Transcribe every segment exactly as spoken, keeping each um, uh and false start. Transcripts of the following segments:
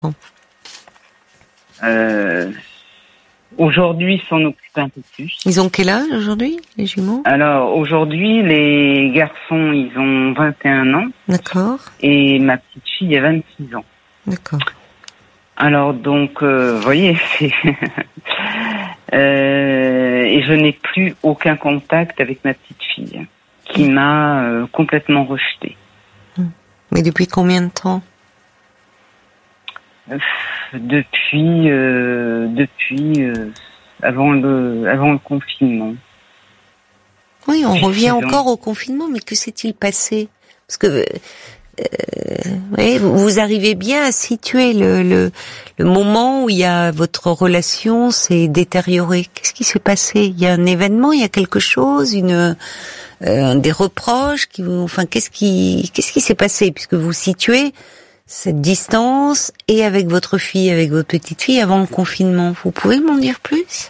Bon. Euh, aujourd'hui, s'en occupe un peu plus. Ils ont quel âge aujourd'hui, les jumeaux? Alors, aujourd'hui, les garçons, ils ont vingt et un ans. D'accord. Et ma petite fille a vingt-six ans. D'accord. Alors, donc, euh, vous voyez, c'est... euh, et je n'ai plus aucun contact avec ma petite fille, qui mmh. m'a euh, complètement rejetée. Mais depuis combien de temps? euh, Depuis, euh, depuis euh, avant le, avant le confinement. Oui, on revient encore au confinement, mais que s'est-il passé? Parce que euh, oui, vous, vous arrivez bien à situer le, le, le moment où il y a votre relation s'est détériorée. Qu'est-ce qui s'est passé? Il y a un événement, il y a quelque chose, une euh, des reproches qui vous, enfin, qu'est-ce qui, qu'est-ce qui s'est passé puisque vous situez cette distance et avec votre fille, avec votre petite fille avant le confinement. Vous pouvez m'en dire plus?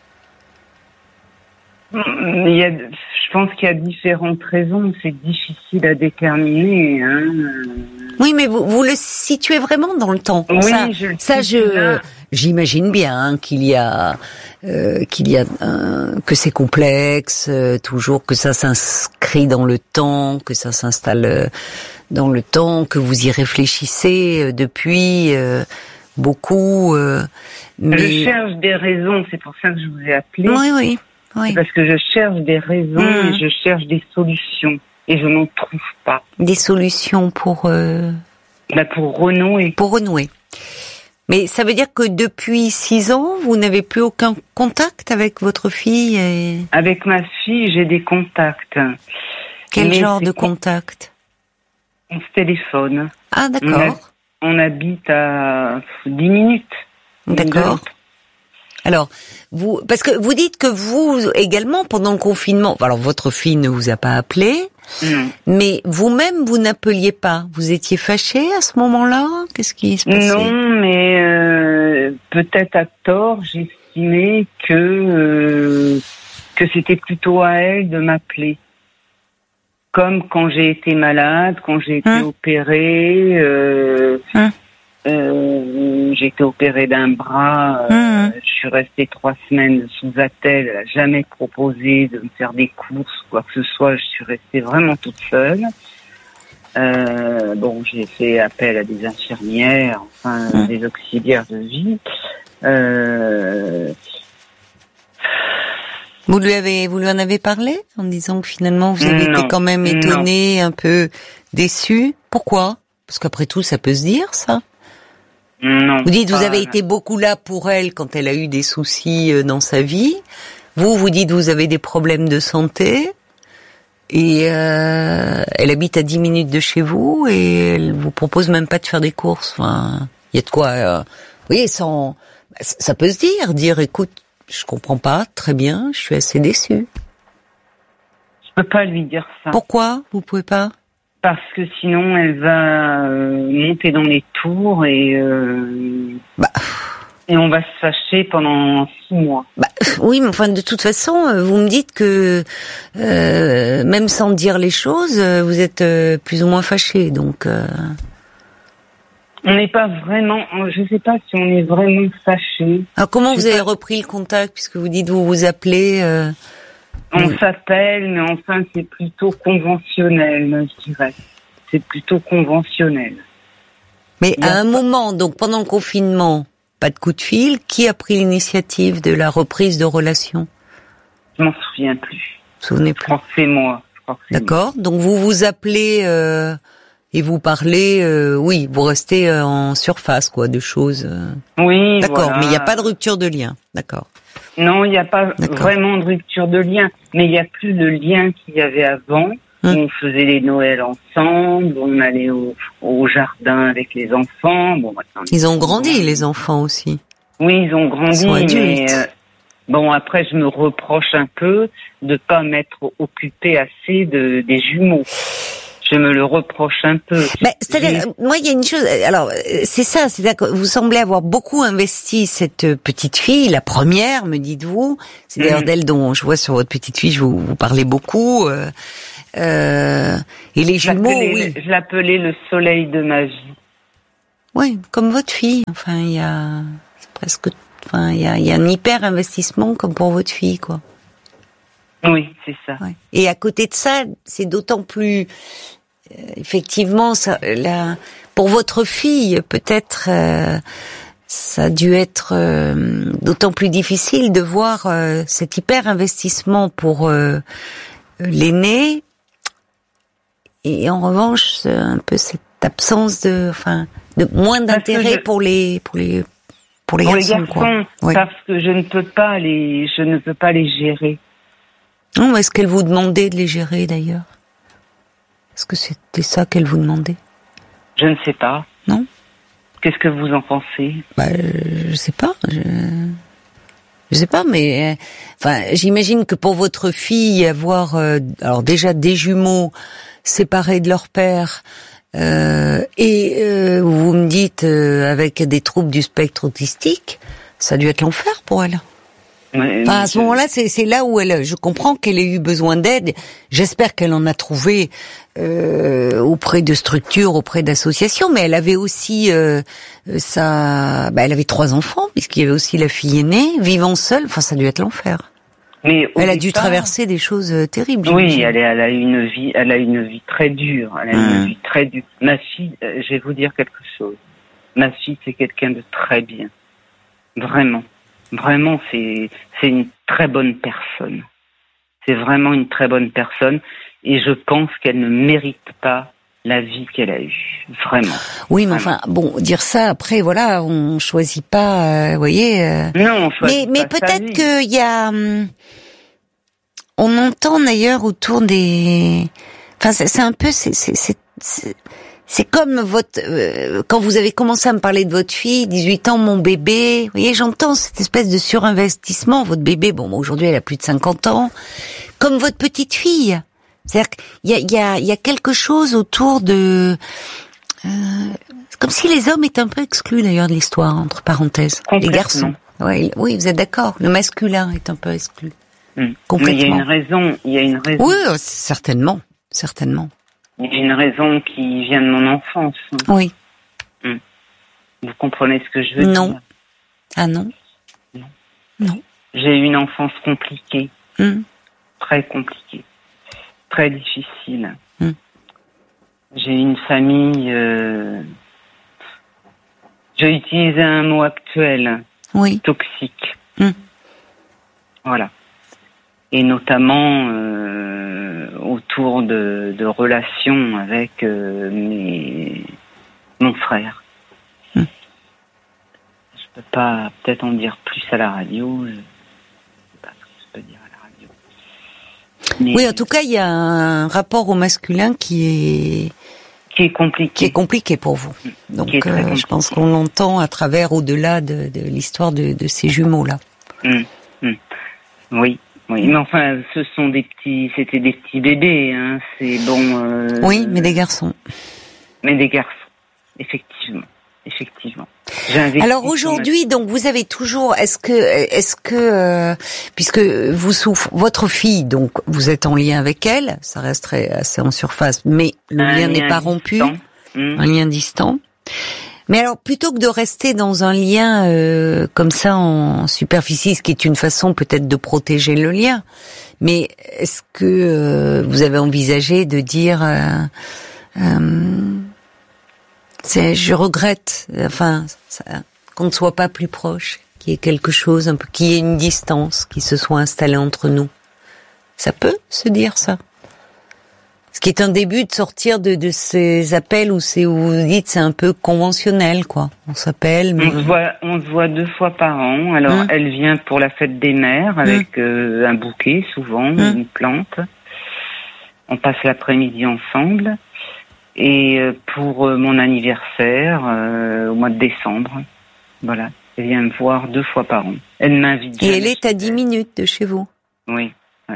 Il y a, je pense qu'il y a différentes raisons. C'est difficile à déterminer. Hein. Oui, mais vous, vous le situez vraiment dans le temps. Oui, ça, je ça, je, j'imagine bien hein, qu'il y a, euh, qu'il y a, euh, que c'est complexe, euh, toujours que ça s'inscrit dans le temps, que ça s'installe euh, dans le temps, que vous y réfléchissez euh, depuis euh, beaucoup. Euh, mais... Je cherche des raisons. C'est pour ça que je vous ai appelé. Oui, oui. Oui. C'est parce que je cherche des raisons mmh. et je cherche des solutions et je n'en trouve pas. Des solutions pour euh... bah pour renouer. Pour renouer. Mais ça veut dire que depuis six ans, vous n'avez plus aucun contact avec votre fille et... Avec ma fille, j'ai des contacts. Quel Mais genre de contact? On se téléphone. Ah d'accord. On, a... on habite à dix minutes. D'accord. Alors, vous, parce que vous dites que vous également pendant le confinement, alors votre fille ne vous a pas appelé, non. mais vous-même vous n'appeliez pas. Vous étiez fâché à ce moment-là? Qu'est-ce qui se passait? Non, mais euh, peut-être à tort, j'estimais que euh, que c'était plutôt à elle de m'appeler. Comme quand j'ai été malade, quand j'ai été hum. opérée. Euh, hum. Euh, j'ai été opérée d'un bras, euh, mmh. je suis restée trois semaines sous attelle, elle n'a jamais proposé de me faire des courses, quoi que ce soit, je suis restée vraiment toute seule. Euh, bon, j'ai fait appel à des infirmières, enfin mmh. des auxiliaires de vie. Euh... Vous lui avez, vous lui en avez parlé en disant que finalement vous avez non. été quand même étonnée, un peu déçue. Pourquoi? Parce qu'après tout, ça peut se dire, ça. Non, vous dites, pas... vous avez été beaucoup là pour elle quand elle a eu des soucis dans sa vie. Vous, vous dites, vous avez des problèmes de santé. Et euh, elle habite à dix minutes de chez vous et elle vous propose même pas de faire des courses. Enfin, il y a de quoi... Euh, vous voyez, sans, ça peut se dire, dire, écoute, je comprends pas, très bien, je suis assez déçue. Je peux pas lui dire ça. Pourquoi vous pouvez pas? Parce que sinon, elle va euh, monter dans les tours et euh, bah. et on va se fâcher pendant six mois. Bah, oui, mais enfin, de toute façon, vous me dites que euh, même sans dire les choses, vous êtes euh, plus ou moins fâchés, donc. Euh... On n'est pas vraiment. Je ne sais pas si on est vraiment fâchés. Alors, comment je vous avez pas... repris le contact puisque vous dites vous vous appelez? Euh... On oui. s'appelle, mais enfin, c'est plutôt conventionnel, je dirais. C'est plutôt conventionnel. Mais à un moment, donc pendant le confinement, pas de coup de fil, qui a pris l'initiative de la reprise de relation? Je m'en souviens plus. Vous vous souvenez plus? Je crois que c'est moi. D'accord. Moi. Donc vous vous appelez euh, et vous parlez, euh, oui, vous restez euh, en surface, quoi, de choses. Euh... Oui, d'accord. Voilà. Mais il n'y a pas de rupture de lien. D'accord. Non, il n'y a pas D'accord. vraiment de rupture de lien, mais il n'y a plus le lien qu'il y avait avant. Hum. On faisait les Noëls ensemble, on allait au, au jardin avec les enfants. Bon, maintenant, ils ont grandi, grands. Les enfants aussi. Oui, ils ont grandi, ils sont adultes. mais euh, bon, après, je me reproche un peu de pas m'être occupée assez de des jumeaux. Je me le reproche un peu. Mais c'est-à-dire, oui. moi, il y a une chose. Alors, c'est ça. C'est-à-dire que vous semblez avoir beaucoup investi cette petite fille, la première, me dites-vous. C'est d'ailleurs mmh. d'elle dont je vois sur votre petite fille, je vous, vous parlez beaucoup. Euh, euh, et les jumeaux, oui. Je l'appelais le soleil de ma vie. Oui, comme votre fille. Enfin, il y a c'est presque, enfin, il y a, il y a un hyper investissement comme pour votre fille, quoi. Oui, c'est ça. Ouais. Et à côté de ça, c'est d'autant plus, euh, effectivement, ça, la, pour votre fille, peut-être, euh, ça a dû être euh, d'autant plus difficile de voir euh, cet hyper investissement pour euh, l'aîné, et en revanche, un peu cette absence de, enfin, de moins d'intérêt je... pour les, pour les, pour les pour garçons, les garçons, quoi. Oui. Parce que je ne peux pas les, je ne peux pas les gérer. Non, est-ce qu'elle vous demandait de les gérer d'ailleurs? Est-ce que c'était ça qu'elle vous demandait? Je ne sais pas. Non? Qu'est-ce que vous en pensez? Bah, je sais pas. Je, je sais pas, mais euh, enfin, j'imagine que pour votre fille avoir, euh, alors déjà des jumeaux séparés de leur père, euh, et euh, vous me dites euh, avec des troubles du spectre autistique, ça a dû être l'enfer pour elle. Ouais, enfin, à ce je... moment-là, c'est, c'est là où elle, je comprends qu'elle ait eu besoin d'aide. J'espère qu'elle en a trouvé euh, auprès de structures, auprès d'associations, mais elle avait aussi euh, sa, bah, elle avait trois enfants puisqu'il y avait aussi la fille aînée, vivant seule. Enfin, ça a dû être l'enfer. Mais elle a dû départ, traverser des choses terribles. Oui, elle, est, elle a une vie, elle a une vie très dure. Elle a mmh. une vie très dure. Ma fille, euh, je vais vous dire quelque chose. Ma fille, c'est quelqu'un de très bien, vraiment. Vraiment, c'est c'est une très bonne personne. C'est vraiment une très bonne personne, et je pense qu'elle ne mérite pas la vie qu'elle a eue. Vraiment. Oui, mais vraiment. Enfin, bon, dire ça après, voilà, on choisit pas, euh, vous voyez. Euh... Non, on choisit mais, pas. Mais peut-être qu'il y a, hum, on entend d'ailleurs autour des, enfin, c'est, c'est un peu, c'est, c'est, c'est, c'est... C'est comme votre euh, quand vous avez commencé à me parler de votre fille, dix-huit ans, mon bébé. Vous voyez, j'entends cette espèce de surinvestissement. Votre bébé, bon, aujourd'hui, elle a plus de cinquante ans. Comme votre petite fille. C'est-à-dire qu'il y a, il y a, il y a quelque chose autour de... Euh, c'est comme si les hommes étaient un peu exclus, d'ailleurs, de l'histoire, entre parenthèses. Les garçons. Ouais, oui, vous êtes d'accord. Le masculin est un peu exclu. Mmh. Complètement. Mais il y a une raison. Il y a une raison. Oui, certainement. Certainement. Il y a une raison qui vient de mon enfance. Oui. Hum. Vous comprenez ce que je veux non. dire? Ah non. Non. Non. J'ai eu une enfance compliquée. Hum. Très compliquée. Très difficile. Hum. J'ai eu une famille... Euh... J'ai utilisé un mot actuel. Oui. Toxique. Hum. Voilà. Et notamment euh, autour de, de relations avec euh, mes, mon frère. Mmh. Je peux pas peut-être en dire plus à la radio. Je sais pas ce que je peux dire à la radio. Mais oui, en tout cas, il y a un rapport au masculin qui est qui est compliqué, qui est compliqué pour vous. Donc, euh, je pense qu'on l'entend à travers, au-delà de, de l'histoire de, de ces jumeaux-là. Mmh. Mmh. Oui. Oui, mais enfin, ce sont des petits, c'était des petits bébés, hein. C'est bon. Euh, oui, mais des garçons. Mais des garçons, effectivement, effectivement. Alors aujourd'hui, ma... donc vous avez toujours, est-ce que, est-ce que, euh, puisque vous souffrez, votre fille, donc vous êtes en lien avec elle, ça resterait assez en surface, mais le un lien, lien n'est pas rompu, mmh. un lien distant. Mais alors, plutôt que de rester dans un lien euh, comme ça en superficie, ce qui est une façon peut-être de protéger le lien, mais est-ce que euh, vous avez envisagé de dire, euh, euh, c'est, je regrette, enfin, ça, qu'on ne soit pas plus proche, qu'il y ait quelque chose, un peu, qu'il y ait une distance qui se soit installée entre nous. Ça peut se dire ça. Ce qui est un début de sortir de, de ces appels où c'est où vous dites c'est un peu conventionnel, quoi. On s'appelle. Mais... On se voit, on se voit deux fois par an. Alors hum. elle vient pour la fête des mères avec hum. euh, un bouquet, souvent hum. une plante. On passe l'après-midi ensemble. Et euh, pour euh, mon anniversaire, euh, au mois de décembre, voilà, elle vient me voir deux fois par an. Elle m'invite. Et elle est à dix minutes de chez vous. Oui.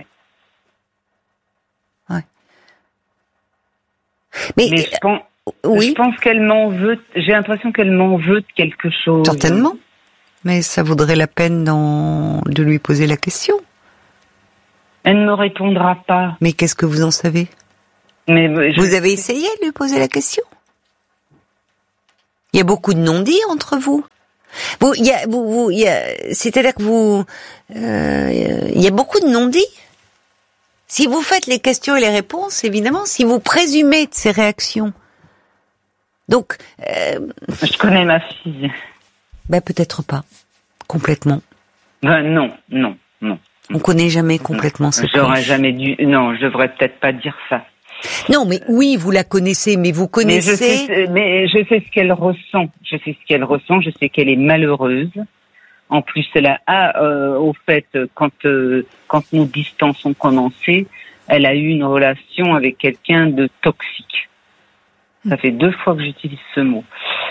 Mais, Mais je pense, oui. je pense qu'elle m'en veut. J'ai l'impression qu'elle m'en veut de quelque chose. Certainement. Mais ça vaudrait la peine d'en, de lui poser la question. Elle ne me répondra pas. Mais qu'est-ce que vous en savez? Mais je... Vous avez essayé de lui poser la question? Il y a beaucoup de non-dits entre vous. Vous, il y a, vous, vous, il y a, c'est-à-dire que vous, euh, il y a beaucoup de non-dits. Si vous faites les questions et les réponses, évidemment, si vous présumez de ces réactions. Donc, euh, je connais ma fille. Ben peut-être pas, complètement. Ben non, non, non. On connaît jamais complètement ce J'aurais jamais dû. Non, je devrais peut-être pas dire ça. Non, mais oui, vous la connaissez, mais vous connaissez. Mais je sais, mais je sais ce qu'elle ressent. Je sais ce qu'elle ressent. Je sais qu'elle est malheureuse. En plus, elle a, ah, euh, au fait, quand euh, quand nos distances ont commencé, elle a eu une relation avec quelqu'un de toxique. Ça fait deux fois que j'utilise ce mot.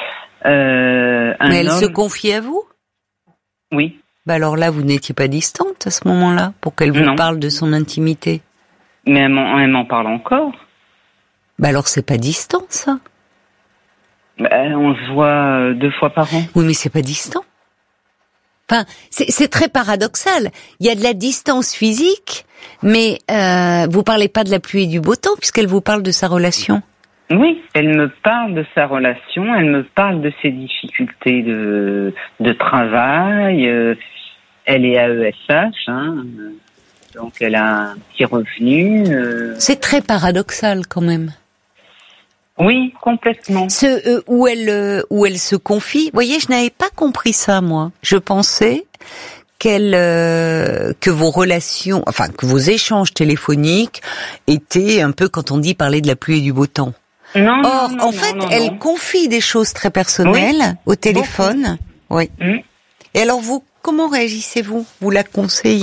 Euh, un mais elle homme... se confie à vous ? Oui. Bah alors là, vous n'étiez pas distante à ce moment-là pour qu'elle vous non. parle de son intimité. Mais elle m'en, elle m'en parle encore. Bah alors c'est pas distant, ça. Bah, on se voit deux fois par an. Oui, mais c'est pas distant. Enfin, c'est, c'est très paradoxal. Il y a de la distance physique, mais euh, vous parlez pas de la pluie et du beau temps puisqu'elle vous parle de sa relation. Oui, elle me parle de sa relation, elle me parle de ses difficultés de, de travail. Euh, elle est A E S H, hein, donc elle a un petit revenu. Euh... C'est très paradoxal quand même. Oui, complètement. Ce euh, où elle euh, où elle se confie. Vous voyez, je n'avais pas compris ça moi. Je pensais qu'elle euh, que vos relations, enfin que vos échanges téléphoniques étaient un peu quand on dit parler de la pluie et du beau temps. Non, Or, non, en non, fait, non, elle non. confie des choses très personnelles oui, au téléphone. beaucoup. Oui. Mmh. Et alors, vous, comment réagissez-vous ? Vous la conseillez ?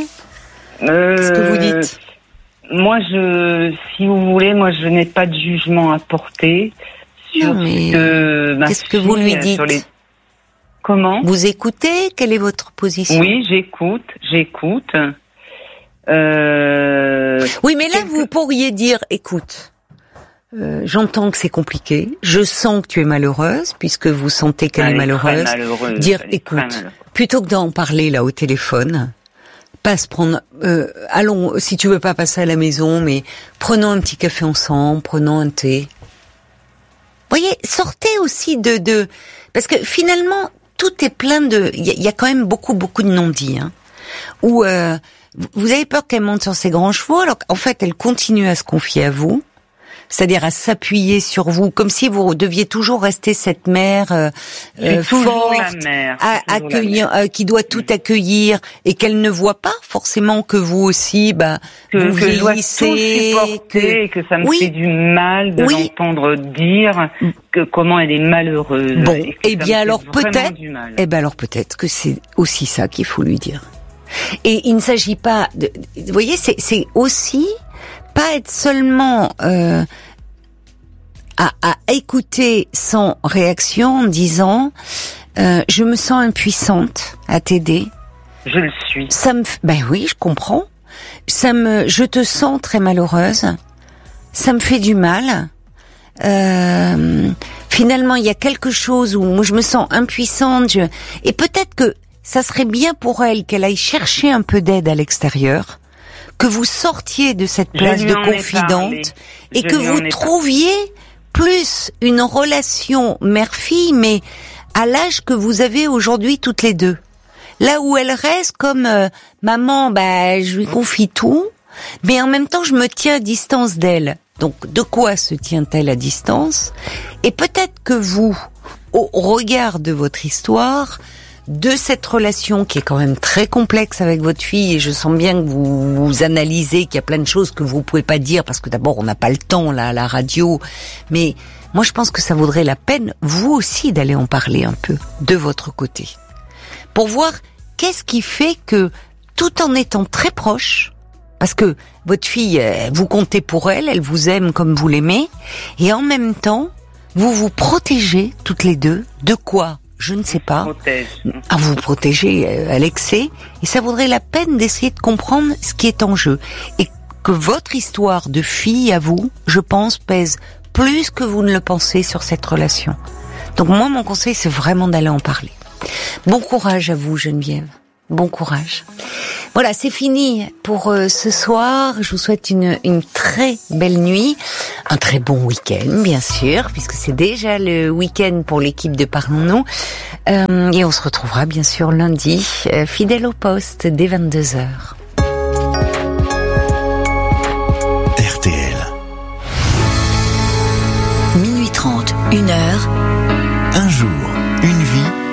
euh, Qu'est-ce que vous dites ? Moi, je, si vous voulez, moi, je n'ai pas de jugement à porter sur non, mais ce que ma qu'est-ce que fille, vous lui dites ? sur les... Comment ? Vous écoutez ? Quelle est votre position ? Oui, j'écoute, j'écoute. Euh... Oui, mais là, Quelque... vous pourriez dire, écoute, euh, j'entends que c'est compliqué, je sens que tu es malheureuse, puisque vous sentez qu'elle elle est malheureuse. Est malheureuse. Dire, elle écoute, plutôt que d'en parler là au téléphone, passe prendre, euh, allons, si tu veux pas passer à la maison, mais prenons un petit café ensemble, prenons un thé. Vous voyez, sortez aussi de, de, parce que finalement, tout est plein de, il y, y a quand même beaucoup, beaucoup de non-dits, hein, où, euh, vous avez peur qu'elle monte sur ses grands chevaux, alors qu'en fait, elle continue à se confier à vous, c'est-à-dire à s'appuyer sur vous, comme si vous deviez toujours rester cette mère euh, euh, forte, la mère, à, accueillir, euh, qui doit tout accueillir, et qu'elle ne voit pas forcément que vous aussi, bah, que, vous que vieillissez, je dois tout supporter, que... et que ça me oui. fait du mal de oui. l'entendre dire que comment elle est malheureuse. Bon, et eh bien alors peut-être, eh ben alors peut-être que c'est aussi ça qu'il faut lui dire. Et il ne s'agit pas de, vous voyez, c'est, c'est aussi pas être seulement euh, à, à écouter sans réaction en disant euh, je me sens impuissante à t'aider. Je le suis. Ça me, ben oui, je comprends. Ça me, je te sens très malheureuse. Ça me fait du mal. Euh, finalement, il y a quelque chose où moi je me sens impuissante. Je, et peut-être que ça serait bien pour elle qu'elle aille chercher un peu d'aide à l'extérieur, que vous sortiez de cette place de confidente et que vous trouviez plus une relation mère-fille, mais à l'âge que vous avez aujourd'hui toutes les deux. Là où elle reste comme euh, maman, bah je lui confie tout, mais en même temps je me tiens à distance d'elle. Donc de quoi se tient-elle à distance ? Et peut-être que vous, au regard de votre histoire, de cette relation qui est quand même très complexe avec votre fille, et je sens bien que vous, vous analysez qu'il y a plein de choses que vous pouvez pas dire parce que d'abord on n'a pas le temps là à la radio, mais moi je pense que ça vaudrait la peine vous aussi d'aller en parler un peu de votre côté pour voir qu'est-ce qui fait que tout en étant très proche, parce que votre fille vous comptez pour elle, elle vous aime comme vous l'aimez, et en même temps vous vous protégez toutes les deux de quoi ? Je ne sais pas, à vous protéger à l'excès, et ça vaudrait la peine d'essayer de comprendre ce qui est en jeu. Et que votre histoire de fille à vous, je pense, pèse plus que vous ne le pensez sur cette relation. Donc moi, mon conseil, c'est vraiment d'aller en parler. Bon courage à vous, Geneviève. Bon courage. Voilà, c'est fini pour euh, ce soir. Je vous souhaite une, une très belle nuit, un très bon week-end, bien sûr, puisque c'est déjà le week-end pour l'équipe de Parlons-nous. Euh, et on se retrouvera bien sûr lundi, euh, fidèle au poste, dès vingt-deux heures. R T L. Minuit trente, une heure. Un jour, une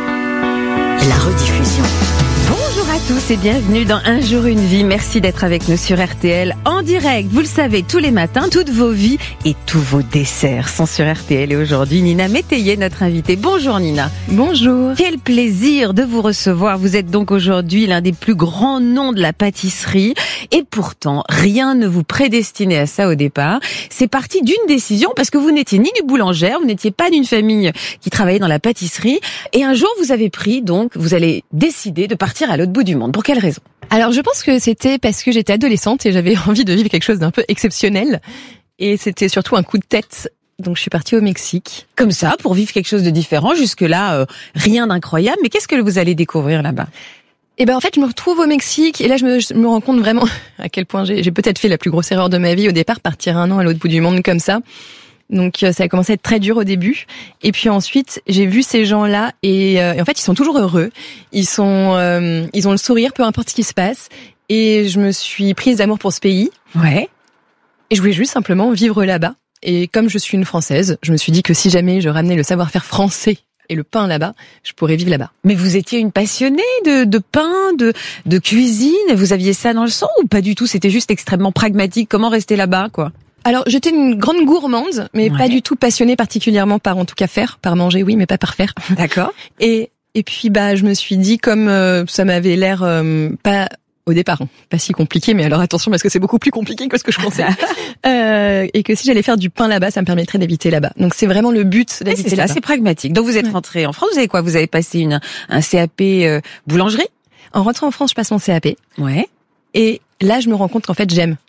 vie. La rediffusion. Bonjour à tous et bienvenue dans Un jour une vie. Merci d'être avec nous sur R T L en direct. Vous le savez, tous les matins, toutes vos vies et tous vos desserts sont sur R T L. Et aujourd'hui, Nina Métayer, notre invitée. Bonjour Nina. Bonjour. Quel plaisir de vous recevoir. Vous êtes donc aujourd'hui l'un des plus grands noms de la pâtisserie. Et pourtant, rien ne vous prédestinait à ça au départ. C'est parti d'une décision parce que vous n'étiez ni du boulangère, vous n'étiez pas d'une famille qui travaillait dans la pâtisserie. Et un jour, vous avez pris, donc, vous allez décider de partir à l'autre bout du monde. Pour quelle raison ? Alors je pense que c'était parce que j'étais adolescente et j'avais envie de vivre quelque chose d'un peu exceptionnel. Et c'était surtout un coup de tête. Donc je suis partie au Mexique. Comme ça, pour vivre quelque chose de différent. Jusque-là, euh, rien d'incroyable. Mais qu'est-ce que vous allez découvrir là-bas ? Et ben en fait, je me retrouve au Mexique et là je me, je me rends compte vraiment à quel point j'ai, j'ai peut-être fait la plus grosse erreur de ma vie au départ, partir un an à l'autre bout du monde comme ça. Donc ça a commencé à être très dur au début. Et puis ensuite, j'ai vu ces gens-là et, euh, et en fait, ils sont toujours heureux. Ils sont, euh, ils ont le sourire, peu importe ce qui se passe. Et je me suis prise d'amour pour ce pays. Ouais. Et je voulais juste simplement vivre là-bas. Et comme je suis une Française, je me suis dit que si jamais je ramenais le savoir-faire français et le pain là-bas, je pourrais vivre là-bas. Mais vous étiez une passionnée de, de pain, de, de cuisine. Vous aviez ça dans le sang ou pas du tout ? C'était juste extrêmement pragmatique. Comment rester là-bas, quoi ? Alors, j'étais une grande gourmande, mais ouais. pas du tout passionnée particulièrement par, en tout cas, faire, par manger, oui, mais pas par faire. D'accord. Et et puis, bah, je me suis dit, comme euh, ça m'avait l'air euh, pas au départ, hein, pas si compliqué, mais alors attention parce que c'est beaucoup plus compliqué que ce que je pensais. euh, et que si j'allais faire du pain là-bas, ça me permettrait d'habiter là-bas. Donc c'est vraiment le but d'habiter ouais, c'est là-bas. Ça, c'est pragmatique. Donc vous êtes ouais. rentrée en France. Vous avez quoi ? Vous avez passé une un C A P euh, boulangerie ? En rentrant en France, je passe mon C A P. Ouais. Et là, je me rends compte qu'en fait, j'aime.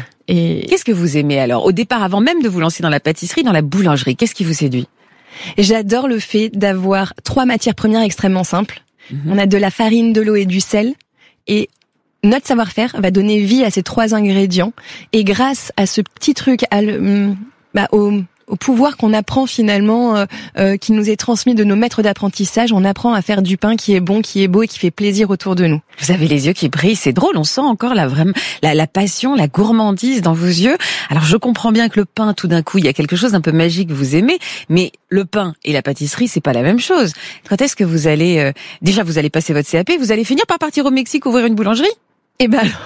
Et qu'est-ce que vous aimez alors ? Au départ, avant même de vous lancer dans la pâtisserie, dans la boulangerie, qu'est-ce qui vous séduit ? J'adore le fait d'avoir trois matières premières extrêmement simples. Mm-hmm. On a de la farine, de l'eau et du sel. Et notre savoir-faire va donner vie à ces trois ingrédients. Et grâce à ce petit truc, à le, bah, au, au pouvoir qu'on apprend finalement, euh, euh, qui nous est transmis de nos maîtres d'apprentissage, on apprend à faire du pain qui est bon, qui est beau et qui fait plaisir autour de nous. Vous avez les yeux qui brillent, c'est drôle, on sent encore la, vraiment, la, la passion, la gourmandise dans vos yeux. Alors je comprends bien que le pain, tout d'un coup, il y a quelque chose d'un peu magique que vous aimez, mais le pain et la pâtisserie, c'est pas la même chose. Quand est-ce que vous allez... Euh, déjà, vous allez passer votre C A P, vous allez finir par partir au Mexique ouvrir une boulangerie ? Eh ben alors,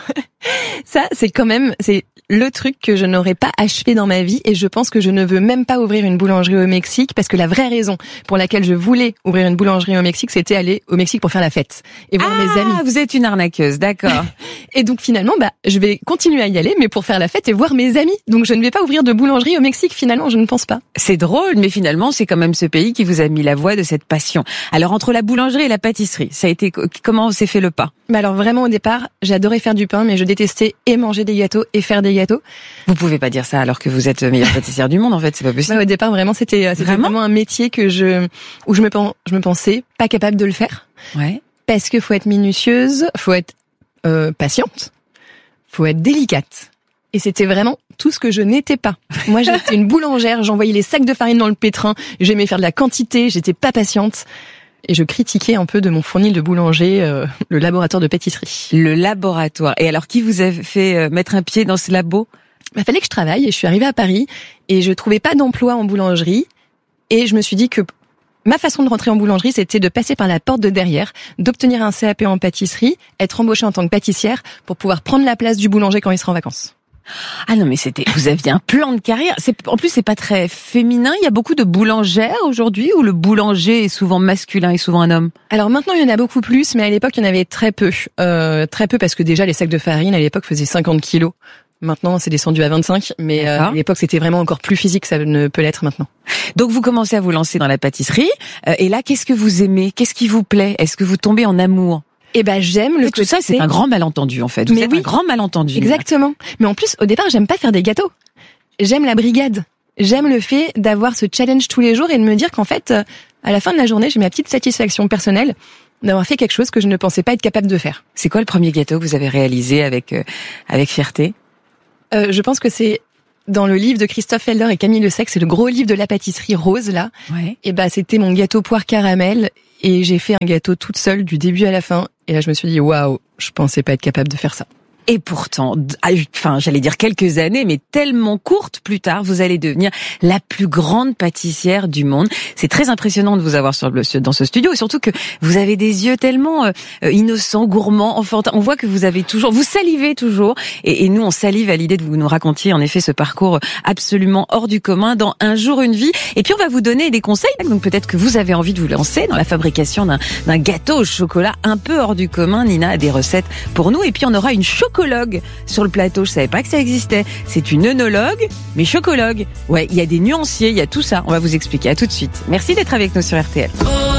ça c'est quand même c'est le truc que je n'aurais pas achevé dans ma vie et je pense que je ne veux même pas ouvrir une boulangerie au Mexique parce que la vraie raison pour laquelle je voulais ouvrir une boulangerie au Mexique, c'était aller au Mexique pour faire la fête et voir ah, mes amis. Ah, vous êtes une arnaqueuse, d'accord. Et donc finalement, bah je vais continuer à y aller, mais pour faire la fête et voir mes amis. Donc je ne vais pas ouvrir de boulangerie au Mexique finalement, je ne pense pas. C'est drôle, mais finalement c'est quand même ce pays qui vous a mis la voie de cette passion. Alors entre la boulangerie et la pâtisserie, ça a été comment s'est fait le pas ? Bah alors vraiment au départ, j'adorais faire du pain, mais je détestais et manger des gâteaux et faire des gâteaux. Vous pouvez pas dire ça alors que vous êtes meilleure pâtissière du monde, en fait, c'est pas possible. Bah, au départ, vraiment, c'était, c'était vraiment, vraiment un métier que je, où je me, je me pensais pas capable de le faire. Ouais. Parce que faut être minutieuse, faut être euh, patiente, faut être délicate. Et c'était vraiment tout ce que je n'étais pas. Moi, j'étais une boulangère, j'envoyais les sacs de farine dans le pétrin, j'aimais faire de la quantité, j'étais pas patiente. Et je critiquais un peu de mon fournil de boulanger, euh, le laboratoire de pâtisserie. Le laboratoire. Et alors, qui vous a fait euh, mettre un pied dans ce labo ? Il fallait que je travaille et je suis arrivée à Paris et je trouvais pas d'emploi en boulangerie. Et je me suis dit que ma façon de rentrer en boulangerie, c'était de passer par la porte de derrière, d'obtenir un C A P en pâtisserie, être embauchée en tant que pâtissière pour pouvoir prendre la place du boulanger quand il sera en vacances. Ah non, mais c'était, vous aviez un plan de carrière. C'est, en plus, c'est pas très féminin. Il y a beaucoup de boulangères aujourd'hui où le boulanger est souvent masculin et souvent un homme. Alors maintenant, il y en a beaucoup plus, mais à l'époque, il y en avait très peu. Euh, très peu parce que déjà, les sacs de farine, à l'époque, faisaient cinquante kilos. Maintenant, c'est descendu à vingt-cinq, mais euh, à l'époque, c'était vraiment encore plus physique que ça ne peut l'être maintenant. Donc, vous commencez à vous lancer dans la pâtisserie. Euh, et là, qu'est-ce que vous aimez ? Qu'est-ce qui vous plaît ? Est-ce que vous tombez en amour ? Eh ben, j'aime le tout ça, c'est un grand malentendu, en fait. Vous mais êtes oui, un grand malentendu. Exactement. Mais en plus, au départ, j'aime pas faire des gâteaux. J'aime la brigade. J'aime le fait d'avoir ce challenge tous les jours et de me dire qu'en fait, à la fin de la journée, j'ai ma petite satisfaction personnelle d'avoir fait quelque chose que je ne pensais pas être capable de faire. C'est quoi le premier gâteau que vous avez réalisé avec euh, avec fierté? euh, Je pense que c'est dans le livre de Christophe Felder et Camille Le Sec, c'est le gros livre de la pâtisserie rose là. Ouais. Et bah c'était mon gâteau poire caramel et j'ai fait un gâteau toute seule du début à la fin. Et là je me suis dit waouh, je pensais pas être capable de faire ça. Et pourtant, enfin, j'allais dire quelques années, mais tellement courtes plus tard, vous allez devenir la plus grande pâtissière du monde. C'est très impressionnant de vous avoir sur le, dans ce studio, et surtout que vous avez des yeux tellement euh, innocents, gourmands, enfantins. On voit que vous avez toujours, vous salivez toujours, et, et nous, on salive à l'idée de vous nous racontiez en effet ce parcours absolument hors du commun dans Un jour une vie. Et puis on va vous donner des conseils. Donc peut-être que vous avez envie de vous lancer dans la fabrication d'un, d'un gâteau au chocolat un peu hors du commun. Nina a des recettes pour nous, et puis on aura une chocolat chocologue sur le plateau. Je savais pas que ça existait. C'est une œnologue, mais chocologue. Ouais, il y a des nuanciers, il y a tout ça. On va vous expliquer. À tout de suite. Merci d'être avec nous sur R T L.